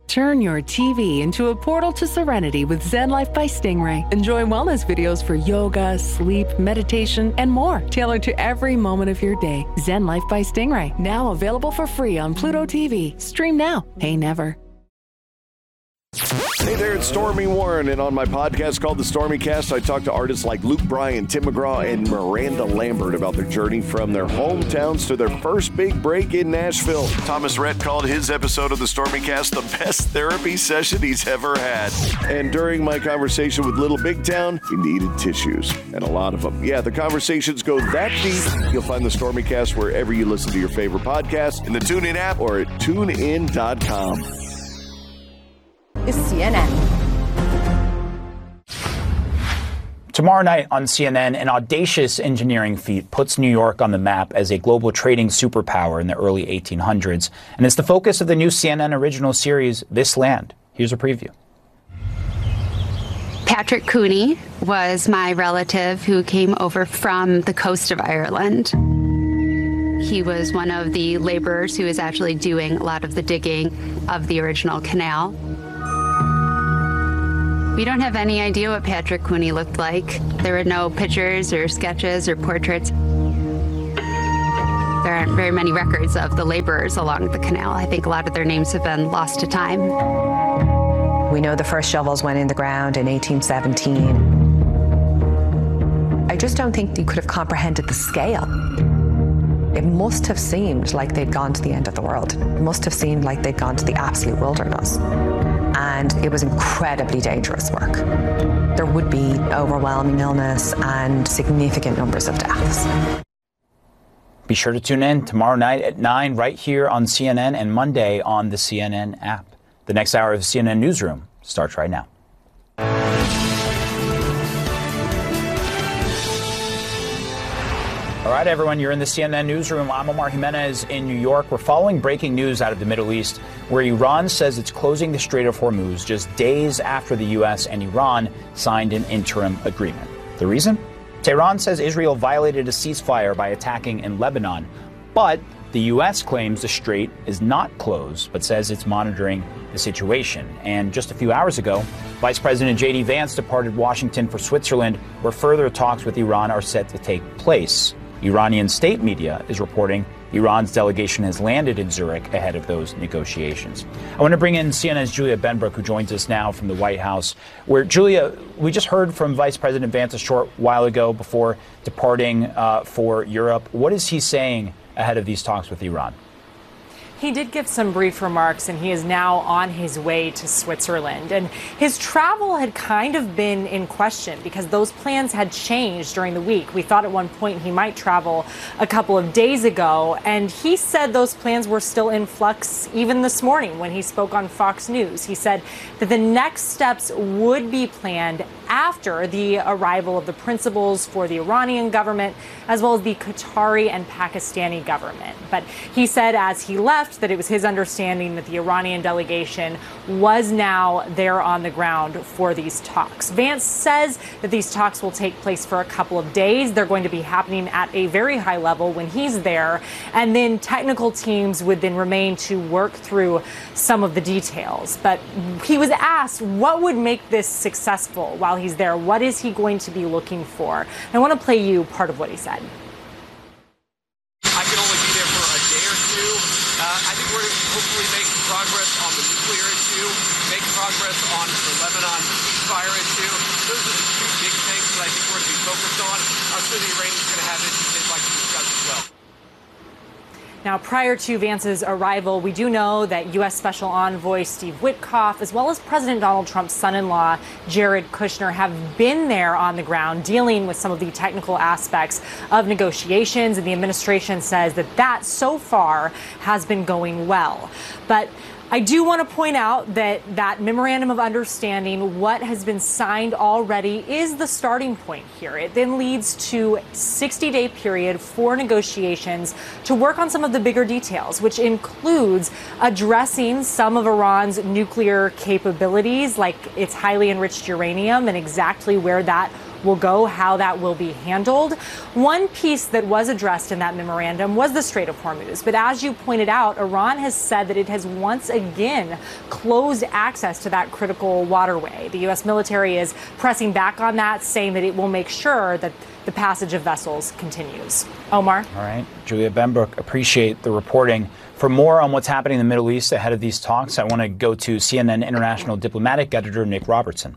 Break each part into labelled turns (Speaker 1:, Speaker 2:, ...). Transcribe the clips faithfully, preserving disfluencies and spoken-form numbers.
Speaker 1: Turn your T V into a portal to serenity with Zen Life by Stingray. Enjoy wellness videos for yoga, sleep, meditation, and more, tailored to every moment of your day. Zen Life by Stingray, now available for free on Pluto T V. Stream now, pay never.
Speaker 2: Hey there, it's Stormy Warren, and on my podcast called The Stormy Cast, I talk to artists like Luke Bryan, Tim McGraw, and Miranda Lambert about their journey from their hometowns to their first big break in Nashville. Thomas Rhett called his episode of The Stormy Cast the best therapy session he's ever had. And during my conversation with Little Big Town, he needed tissues, and a lot of them. Yeah, the conversations go that deep. You'll find The Stormy Cast wherever you listen to your favorite podcast, in the TuneIn app, or at tune in dot com.
Speaker 3: Is C N N.
Speaker 4: Tomorrow night on C N N, an audacious engineering feat puts New York on the map as a global trading superpower in the early eighteen hundreds. And it's the focus of the new C N N original series, This Land. Here's a preview.
Speaker 5: Patrick Cooney was my relative who came over from the coast of Ireland. He was one of the laborers who was actually doing a lot of the digging of the original canal. We don't have any idea what Patrick Cooney looked like. There were no pictures or sketches or portraits. There aren't very many records of the laborers along the canal. I think a lot of their names have been lost to time.
Speaker 3: We know the first shovels went in the ground in eighteen seventeen. I just don't think you could have comprehended the scale. It must have seemed like they'd gone to the end of the world. It must have seemed like they'd gone to the absolute wilderness. And it was incredibly dangerous work. There would be overwhelming illness and significant numbers of deaths.
Speaker 4: Be sure to tune in tomorrow night at nine right here on C N N and Monday on the C N N app. The next hour of the C N N Newsroom starts right now. All right, everyone, you're in the C N N Newsroom. I'm Omar Jimenez in New York. We're following breaking news out of the Middle East, where Iran says it's closing the Strait of Hormuz just days after the U S and Iran signed an interim agreement. The reason? Tehran says Israel violated a ceasefire by attacking in Lebanon, but the U S claims the strait is not closed, but says it's monitoring the situation. And just a few hours ago, Vice President J D Vance departed Washington for Switzerland, where further talks with Iran are set to take place. Iranian state media is reporting Iran's delegation has landed in Zurich ahead of those negotiations. I want to bring in C N N's Julia Benbrook, who joins us now from the White House, where, Julia, we just heard from Vice President Vance a short while ago before departing uh, for Europe. What is he saying ahead of these talks with Iran?
Speaker 6: He did give some brief remarks, and he is now on his way to Switzerland. And his travel had kind of been in question because those plans had changed during the week. We thought at one point he might travel a couple of days ago, and he said those plans were still in flux even this morning when he spoke on Fox News. He said that the next steps would be planned after the arrival of the principals for the Iranian government, as well as the Qatari and Pakistani government. But he said as he left that it was his understanding that the Iranian delegation was now there on the ground for these talks. Vance says that these talks will take place for a couple of days. They're going to be happening at a very high level when he's there, and then technical teams would then remain to work through some of the details. But he was asked what would make this successful while he's there. What is he going to be looking for? And I want to play you part of what he said.
Speaker 7: I can only be there for a day or two. Uh, I think we're hopefully making progress on the nuclear issue, making progress on the Lebanon ceasefire issue. Those are the two big things that I think we're going to be focused on. I'm sure the Iranians are going to have issues they'd like to discuss as well.
Speaker 6: Now, prior to Vance's arrival, we do know that U S Special Envoy Steve Witkoff, as well as President Donald Trump's son-in-law, Jared Kushner, have been there on the ground dealing with some of the technical aspects of negotiations. And the administration says that that so far has been going well. But I do want to point out that that memorandum of understanding, what has been signed already, is the starting point here. It then leads to a sixty-day period for negotiations to work on some of the bigger details, which includes addressing some of Iran's nuclear capabilities, like its highly enriched uranium and exactly where that will go, how that will be handled. One piece that was addressed in that memorandum was the Strait of Hormuz. But as you pointed out, Iran has said that it has once again closed access to that critical waterway. The U S military is pressing back on that, saying that it will make sure that the passage of vessels continues. Omar?
Speaker 4: All right. Julia Benbrook, appreciate the reporting. For more on what's happening in the Middle East ahead of these talks, I want to go to C N N international diplomatic editor Nick Robertson.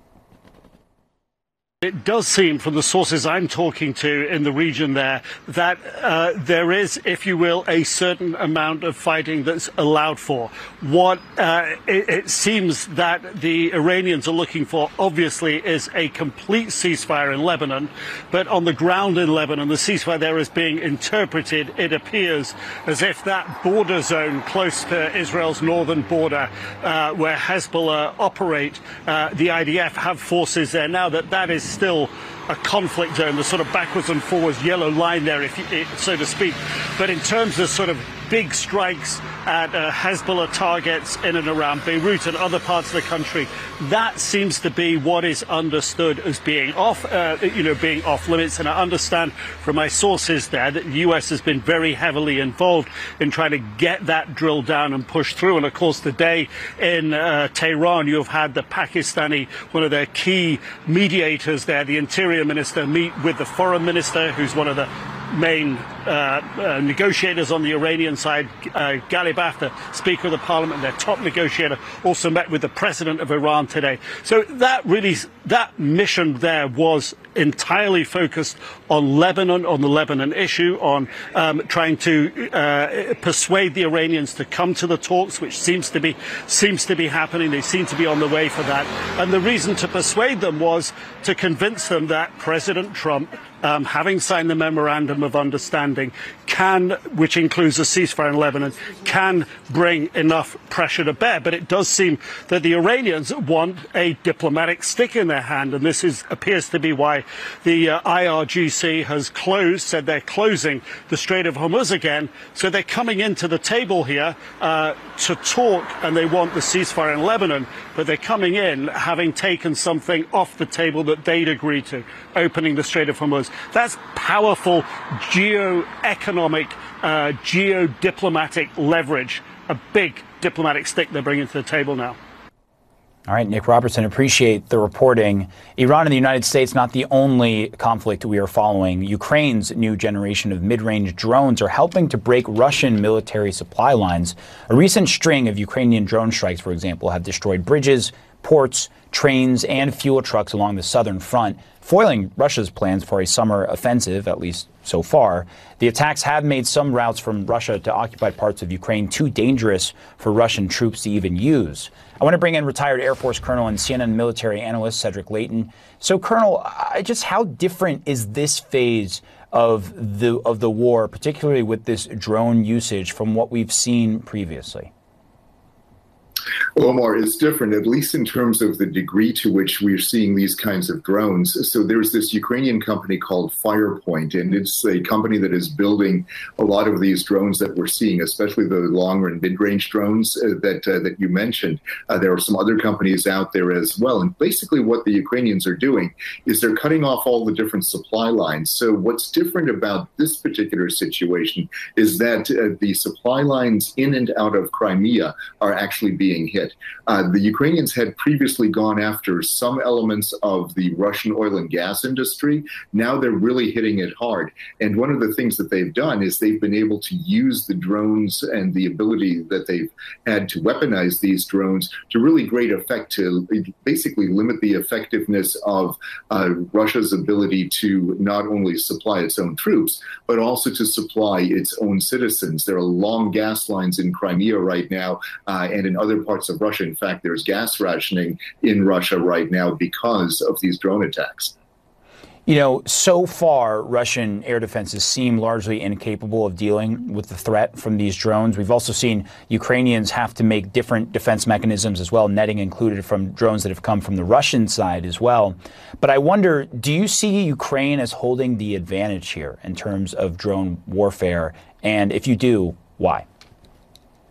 Speaker 8: It does seem from the sources I'm talking to in the region there that uh, there is, if you will, a certain amount of fighting that's allowed for. What uh, it, it seems that the Iranians are looking for, obviously, is a complete ceasefire in Lebanon. But on the ground in Lebanon, the ceasefire there is being interpreted, it appears, as if that border zone close to Israel's northern border, uh, where Hezbollah operate, uh, the I D F have forces there now, that that is still a conflict zone, the sort of backwards and forwards yellow line there, if you, so to speak. But in terms of sort of big strikes at uh, Hezbollah targets in and around Beirut and other parts of the country, that seems to be what is understood as being off, uh, you know, being off limits. And I understand from my sources there that the U S has been very heavily involved in trying to get that drilled down and pushed through. And of course, today in uh, Tehran, you have had the Pakistani, one of their key mediators there, the Interior Minister, meet with the Foreign Minister, who's one of the main uh, uh, negotiators on the Iranian side. uh, Ghalibaf, the Speaker of the Parliament, their top negotiator, also met with the President of Iran today. So that really, that mission there was entirely focused on Lebanon, on the Lebanon issue, on um, trying to uh, persuade the Iranians to come to the talks, which seems to be seems to be happening. They seem to be on the way for that. And the reason to persuade them was to convince them that President Trump, Um, having signed the memorandum of understanding, can, which includes a ceasefire in Lebanon, can bring enough pressure to bear. But it does seem that the Iranians want a diplomatic stick in their hand, and this is, appears to be why the uh, I R G C has closed, said they're closing the Strait of Hormuz again. So they're coming into the table here uh, to talk, and they want the ceasefire in Lebanon, but they're coming in having taken something off the table that they'd agreed to, opening the Strait of Hormuz. That's powerful geo-economic, uh, geo-diplomatic leverage, a big diplomatic stick they're bringing to the table now.
Speaker 4: All right, Nick Robertson, appreciate the reporting. Iran and the United States, not the only conflict we are following. Ukraine's new generation of mid-range drones are helping to break Russian military supply lines. A recent string of Ukrainian drone strikes, for example, have destroyed bridges, ports, trains, and fuel trucks along the southern front, foiling Russia's plans for a summer offensive, at least so far. The attacks have made some routes from Russia to occupied parts of Ukraine too dangerous for Russian troops to even use. I want to bring in retired Air Force Colonel and C N N military analyst Cedric Leighton. So, Colonel, I just how different is this phase of the of the war, particularly with this drone usage, from what we've seen previously?
Speaker 9: Omar, it's different, at least in terms of the degree to which we're seeing these kinds of drones. So there's this Ukrainian company called Firepoint, and it's a company that is building a lot of these drones that we're seeing, especially the long and mid-range drones uh, that uh, that you mentioned. Uh, there are some other companies out there as well. And basically what the Ukrainians are doing is they're cutting off all the different supply lines. So what's different about this particular situation is that uh, the supply lines in and out of Crimea are actually being hit. Uh, the Ukrainians had previously gone after some elements of the Russian oil and gas industry. Now they're really hitting it hard. And one of the things that they've done is they've been able to use the drones and the ability that they've had to weaponize these drones to really great effect to basically limit the effectiveness of uh, Russia's ability to not only supply its own troops, but also to supply its own citizens. There are long gas lines in Crimea right now uh, and in other parts of Russia. In fact, there's gas rationing in Russia right now because of these drone attacks.
Speaker 4: You know, so far, Russian air defenses seem largely incapable of dealing with the threat from these drones. We've also seen Ukrainians have to make different defense mechanisms as well, netting included from drones that have come from the Russian side as well. But I wonder, do you see Ukraine as holding the advantage here in terms of drone warfare? And if you do, why?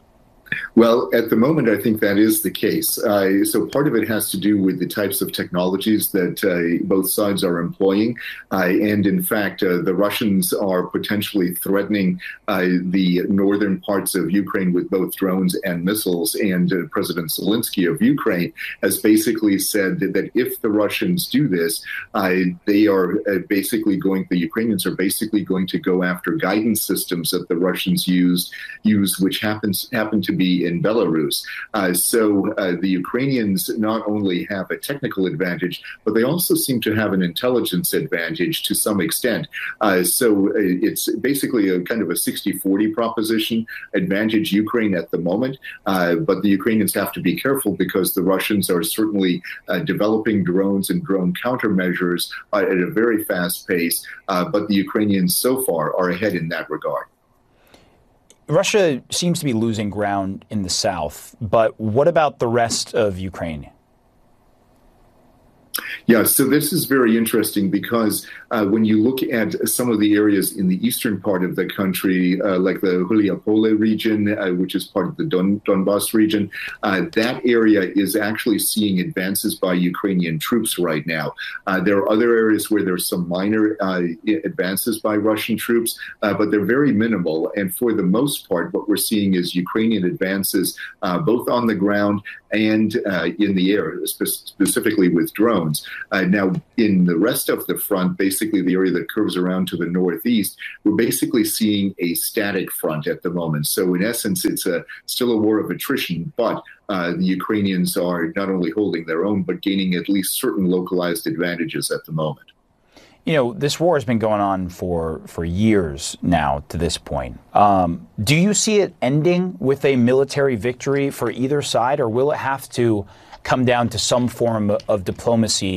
Speaker 9: Well, at the moment, I think that is the case. Uh, so part of it has to do with the types of technologies that uh, both sides are employing. Uh, and in fact, uh, the Russians are potentially threatening uh, the northern parts of Ukraine with both drones and missiles. And uh, President Zelensky of Ukraine has basically said that, that if the Russians do this, uh, they are uh, basically going, the Ukrainians are basically going to go after guidance systems that the Russians use, use which happens happen to be in Belarus. Uh, so uh, the Ukrainians not only have a technical advantage, but they also seem to have an intelligence advantage to some extent. Uh, so it's basically a kind of a sixty forty proposition, advantage Ukraine at the moment. Uh, but the Ukrainians have to be careful because the Russians are certainly uh, developing drones and drone countermeasures uh, at a very fast pace. Uh, but the Ukrainians so far are ahead in that regard.
Speaker 4: Russia seems to be losing ground in the south, but what about the rest of Ukraine?
Speaker 9: Yeah, so this is very interesting because uh, when you look at some of the areas in the eastern part of the country, uh, like the Huliapole region, uh, which is part of the Don Donbass region, uh, that area is actually seeing advances by Ukrainian troops right now. Uh, there are other areas where there's some minor uh, advances by Russian troops, uh, but they're very minimal. And for the most part, what we're seeing is Ukrainian advances uh, both on the ground and uh, in the air, spe specifically with drones. Uh, now, in the rest of the front, basically the area that curves around to the northeast, we're basically seeing a static front at the moment. So in essence, it's a, still a war of attrition, but uh, the Ukrainians are not only holding their own, but gaining at least certain localized advantages at the moment.
Speaker 4: You know, this war has been going on for, for years now to this point. Um, do you see it ending with a military victory for either side, or will it have to come down to some form of diplomacy